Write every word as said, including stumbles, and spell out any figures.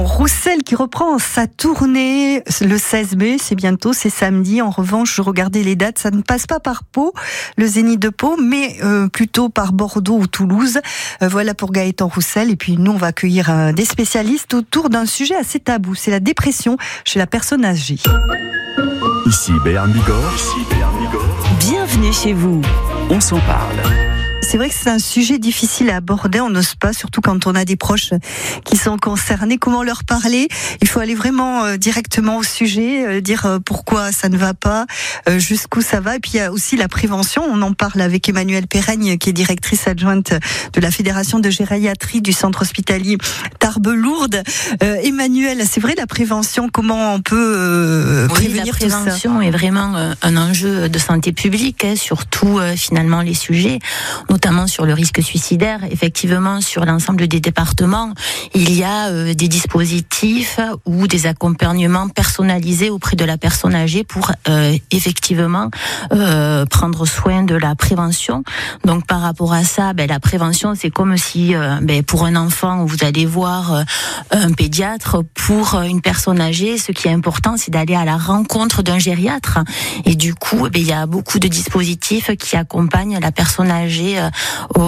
Roussel qui reprend sa tournée le seize mai, c'est bientôt, c'est samedi. En revanche, je regardais les dates, ça ne passe pas par Pau, le Zénith de Pau, mais euh, plutôt par Bordeaux ou Toulouse. Euh, voilà pour Gaëtan Roussel. Et puis nous, on va accueillir euh, des spécialistes autour d'un sujet assez tabou, c'est la dépression chez la personne âgée. Ici Béarn Bigorre. Ici Béarn Bigorre. Bienvenue chez vous. On s'en parle. C'est vrai que c'est un sujet difficile à aborder, on n'ose pas, surtout quand on a des proches qui sont concernés. Comment leur parler ? Il faut aller vraiment euh, directement au sujet, euh, dire euh, pourquoi ça ne va pas, euh, jusqu'où ça va. Et puis il y a aussi la prévention. On en parle avec Emmanuelle Perraigne, qui est directrice adjointe de la Fédération de gériatrie du centre hospitalier Tarbes-Lourdes. Euh, Emmanuelle, c'est vrai la prévention, comment on peut euh, oui, prévenir la tout ça ? prévention est vraiment euh, un enjeu de santé publique, hein, surtout euh, finalement les sujets, notamment sur le risque suicidaire. Effectivement, sur l'ensemble des départements, il y a euh, des dispositifs ou des accompagnements personnalisés auprès de la personne âgée pour euh, effectivement euh, prendre soin de la prévention. Donc par rapport à ça, ben, la prévention, c'est comme si euh, ben, pour un enfant, vous allez voir euh, un pédiatre. Pour une personne âgée, ce qui est important, c'est d'aller à la rencontre d'un gériatre. Et du coup, ben, il y a beaucoup de dispositifs qui accompagnent la personne âgée euh, au